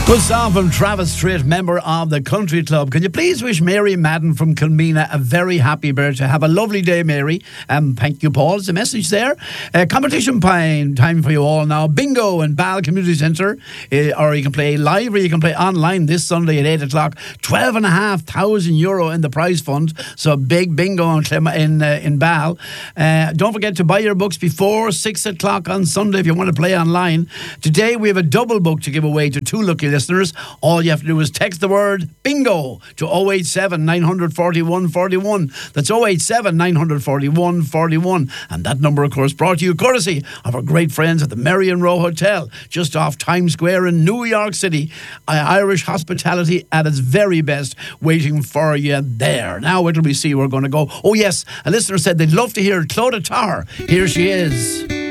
Good song from Travis Tritt, member of the Country Club. Can you please wish Mary Madden from Kilmena a very happy birthday? Have a lovely day, Mary. Thank you, Paul. It's a message there. Competition time for you all now. Bingo in Bal Community Centre. Or you can play live or you can play online this Sunday at 8 o'clock. €12,500 in the prize fund. So big bingo in Bal. Don't forget to buy your books before 6 o'clock on Sunday if you want to play online. Today we have a double book to give away to two lucky listeners. All you have to do is text the word bingo to 087 941 41. That's 087 941 41. And that number, of course, brought to you courtesy of our great friends at the Marion Row Hotel, just off Times Square in New York City. Irish hospitality at its very best, waiting for you there. Now, wait till we see where we're going to go. Oh, yes, a listener said they'd love to hear Clodagh Tarr. Here she is.